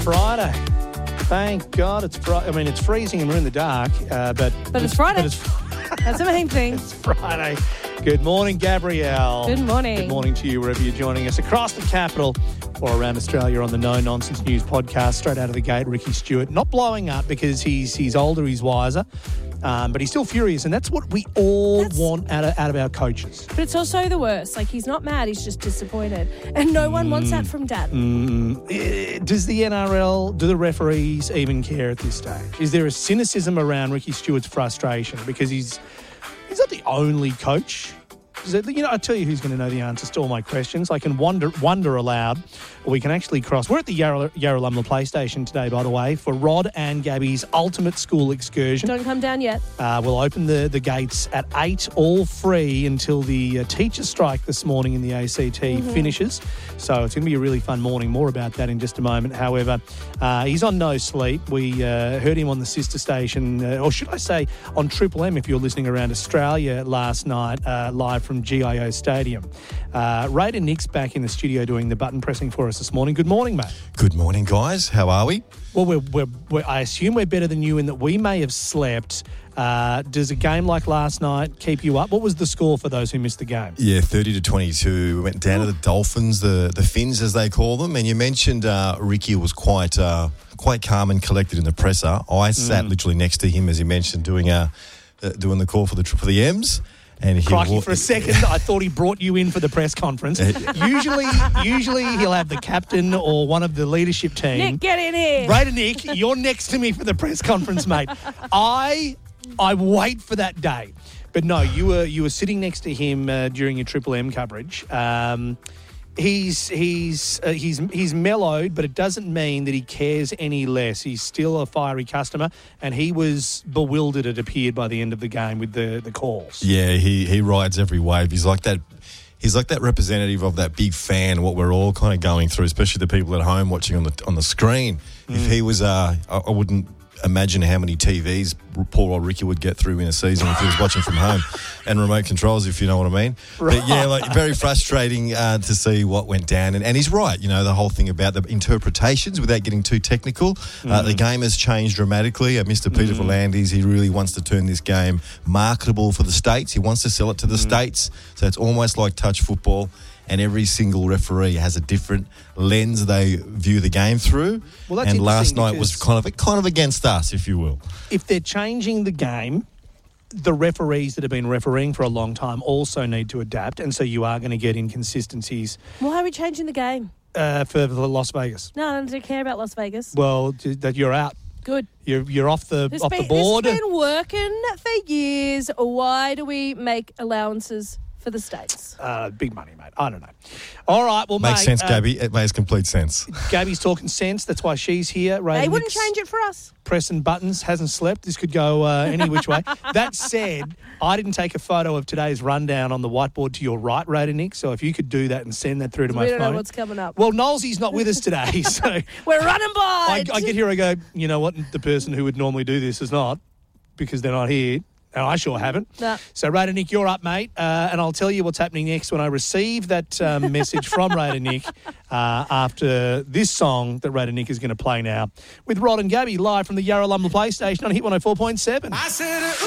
Friday. Thank God it's Friday. I mean, it's freezing and we're in the dark, but it's Friday. That's the main thing. It's Friday. Good morning, Gabrielle. Good morning. Good morning to you, wherever you're joining us across the capital or around Australia on the No Nonsense News podcast. Straight out of the gate, Ricky Stewart. Not blowing up because he's older, he's wiser, but he's still furious, and that's what we all want out of our coaches. But it's also the worst. Like, he's not mad, he's just disappointed. And no one wants that from Dad. Does the NRL, do the referees even care at this stage? Is there a cynicism around Ricky Stewart's frustration? Because he's not the only coach. I tell you who's going to know the answers to all my questions. I can wonder aloud, or we can actually cross. We're at the Yarralumla Play Station today, by the way, for Rod and Gabby's ultimate school excursion. Don't come down yet. We'll open the gates at 8, all free until the teacher strike this morning in the ACT finishes. So it's going to be a really fun morning. More about that in just a moment. However, he's on no sleep. We heard him on the sister station, or should I say on Triple M if you're listening around Australia last night, live from GIO Stadium. Raider Nick's back in the studio doing the button pressing for us this morning. Good morning, mate. Good morning, guys. How are we? Well, I assume we're better than you in that we may have slept. Does a game like last night keep you up? What was the score for those who missed the game? Yeah, 30-22. We went down to the Dolphins, the Finns as they call them. And you mentioned Ricky was quite calm and collected in the presser. I sat literally next to him, as you mentioned, doing the call for the M's. And Crikey, for a second, I thought he brought you in for the press conference. Usually he'll have the captain or one of the leadership team. Nick, get in here. Raider Nick, you're next to me for the press conference, mate. I wait for that day. But no, you were sitting next to him during your Triple M coverage. He's mellowed, but it doesn't mean that he cares any less. He's still a fiery customer, and he was bewildered, it appeared, by the end of the game with the calls. Yeah, he rides every wave. He's like that representative of that big fan, what we're all kind of going through, especially the people at home watching on the screen. If he was, I wouldn't imagine how many TVs poor old Ricky would get through in a season if he was watching from home, and remote controls, if you know what I mean. Right. But yeah, very frustrating to see what went down. And he's right, the whole thing about the interpretations, without getting too technical. The game has changed dramatically. Mr. Peter V'landys, he really wants to turn this game marketable for the States. He wants to sell it to the States. So it's almost like touch football. And every single referee has a different lens they view the game through. Well, that's and last night was kind of against us, if you will. If they're changing the game, the referees that have been refereeing for a long time also need to adapt, and so you are going to get inconsistencies. Why are we changing the game? For Las Vegas. No, I don't care about Las Vegas. Well, that you're out. Good. You're off the board. It's been working for years. Why do we make allowances for the States? Big money, mate. I don't know. All right, well, makes mate, sense, Gabby. It makes complete sense. Gabby's talking sense. That's why she's here. They wouldn't change it for us. Pressing buttons, hasn't slept. This could go any which way. That said, I didn't take a photo of today's rundown on the whiteboard to your right, Raider Nick, so if you could do that and send that through to my phone. We don't know what's coming up. Well, Knowlesy's not with us today, so... We're running blind. I get here, I go, you know what, the person who would normally do this is not, because they're not here. And I sure haven't. No. So, Raider Nick, you're up, mate. And I'll tell you what's happening next when I receive that message from Raider Nick after this song that Raider Nick is going to play now with Rod and Gabby live from the Yarralumla Play Station on Hit 104.7.